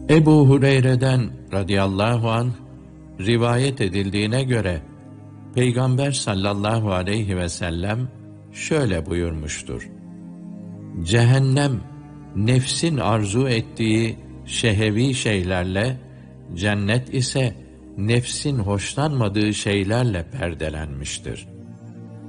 Ebu Hureyre'den radıyallahu anh rivayet edildiğine göre Peygamber sallallahu aleyhi ve sellem şöyle buyurmuştur: Cehennem nefsin arzu ettiği şehevi şeylerle, cennet ise nefsin hoşlanmadığı şeylerle perdelenmiştir.